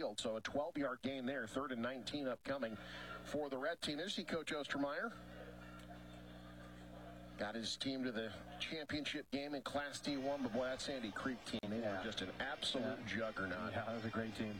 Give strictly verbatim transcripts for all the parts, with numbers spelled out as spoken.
field. So a twelve-yard gain there, third and nineteen upcoming for the red team. There's see Coach Ostermeyer. Got his team to the championship game in Class D one, but boy, that Sandy Creek team, they yeah. were just an absolute yeah. juggernaut. Yeah, that was a great team.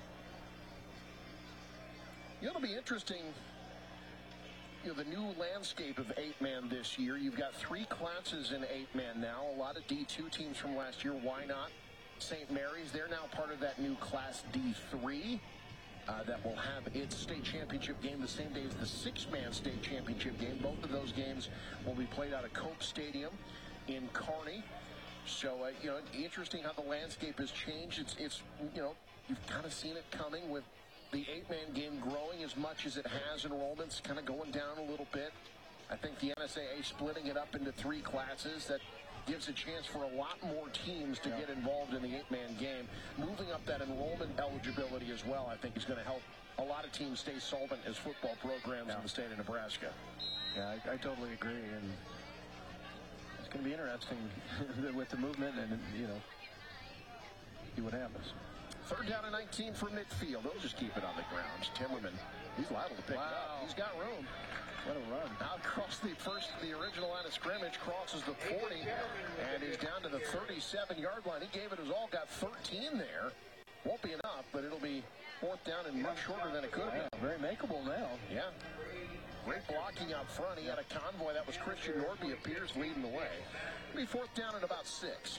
You know, it'll be interesting, you know, the new landscape of eight-man this year. You've got three classes in eight-man now, a lot of D two teams from last year. Why not? Saint Mary's, they're now part of that new Class D three. Uh, that will have its state championship game the same day as the six-man state championship game. Both of those games will be played out of Cope Stadium in Kearney. So, uh, you know, interesting how the landscape has changed. It's, it's, you know, you've kind of seen it coming with the eight-man game growing as much as it has. Enrollments kind of going down a little bit. I think the N S A A splitting it up into three classes. That gives a chance for a lot more teams to yeah. get involved in the eight-man game. Moving up that enrollment eligibility as well, I think, is going to help a lot of teams stay solvent as football programs yeah. in the state of Nebraska. Yeah, I, I totally agree. And it's going to be interesting with the movement and, you know, see what happens. Third down and nineteen from midfield. They'll just keep it on the ground. Timmerman, he's liable to pick wow. it up. He's got room. What a run. Out across the first, the original line of scrimmage, crosses the forty, and is down to the thirty-seven-yard line. He gave it his all, got thirteen there. Won't be enough, but it'll be fourth down and much shorter than it could have been. Very makeable now. Yeah. Great blocking out front. He had a convoy. That was Christian Norby appears leading the way. It'll be fourth down at about six.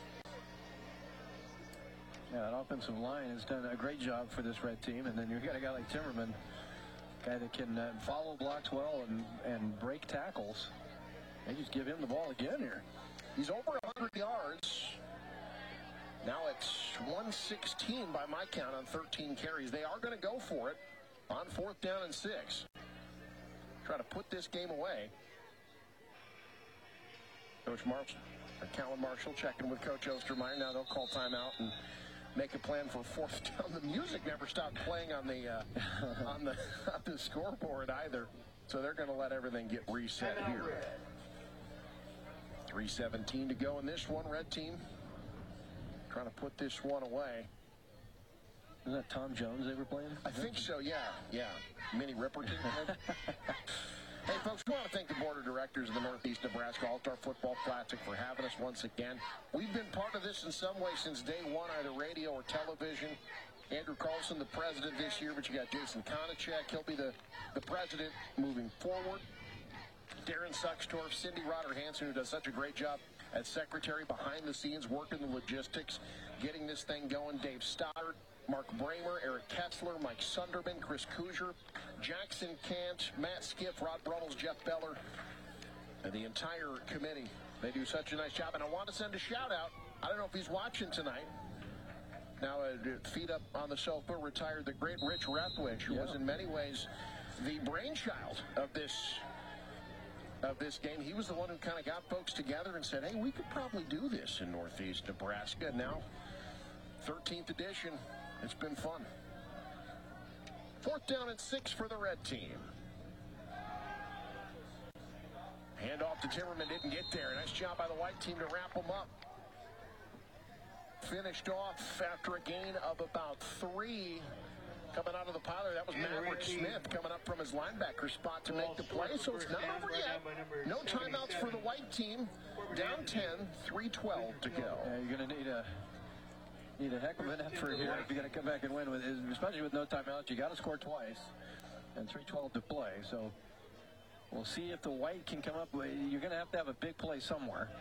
Yeah, that offensive line has done a great job for this red team, and then you've got a guy like Timmerman, guy that can uh, follow blocks well and, and break tackles. They just give him the ball again here. He's over one hundred yards. Now it's one sixteen by my count on thirteen carries. They are going to go for it on fourth down and six. Try to put this game away. Coach Marshall, or Callan Marshall checking with Coach Ostermeyer. Now they'll call timeout and make a plan for fourth down. The music never stopped playing on the uh, on the on the scoreboard either, so they're going to let everything get reset here. three seventeen to go in this one. Red team trying to put this one away. Is that Tom Jones they were playing? I think so. Yeah, yeah. Minnie Ripperton. Hey, folks, we want to thank the board of directors of the Northeast Nebraska All-Star Football Classic for having us once again. We've been part of this in some way since day one, either radio or television. Andrew Carlson, the president this year, but you got Jason Konachek. He'll be the, the president moving forward. Darren Suxtorf, Cindy Rotter-Hansen, who does such a great job as secretary behind the scenes, working the logistics, getting this thing going. Dave Stoddard, Mark Bramer, Eric Ketzler, Mike Sunderman, Chris Kuzier, Jackson Kant, Matt Skiff, Rod Brummels, Jeff Beller, and the entire committee. They do such a nice job. And I want to send a shout out. I don't know if he's watching tonight. Now, uh, feet up on the sofa, retired the great Rich Rethwish, who yeah. was in many ways the brainchild of this of this game. He was the one who kind of got folks together and said, hey, we could probably do this in Northeast Nebraska. Now, thirteenth edition. It's been fun. Fourth down and six for the red team. Hand off to Timmerman, didn't get there. Nice job by the white team to wrap them up. Finished off after a gain of about three. Coming out of the pile, that was Maverick Smith coming up from his linebacker spot to make the play. So it's not over yet. No timeouts for the white team. Down ten, three twelve to go. Yeah, you're going to need a need a heck of an effort here if you're going to come back and win, with, especially with no timeouts. You got to score twice and three twelve to play. So we'll see if the white can come up. You're going to have to have a big play somewhere.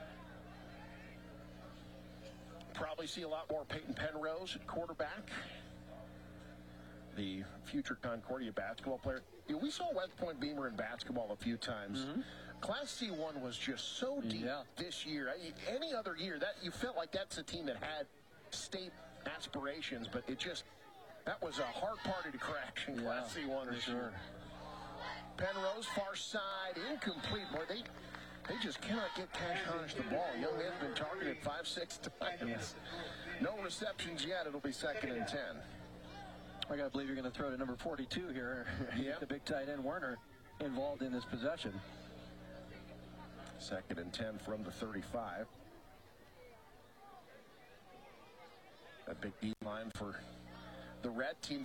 Probably see a lot more Peyton Penrose at quarterback, the future Concordia basketball player. You know, we saw West Point Beamer in basketball a few times. Mm-hmm. Class C one was just so deep yeah. this year. Any other year, that you felt like that's a team that had state aspirations, but it just, that was a hard party to crack in yeah, Class C one this sure. year. Penrose, far side, incomplete. Boy, they they just cannot get Cash Harnish the ball. Young man's been targeted five, six times. Yes. No receptions yet. It'll be second and ten. I gotta believe you're going to throw to number forty-two here. Yep. The big tight end Werner involved in this possession. Second and ten from the thirty-five. A big D line for the the red team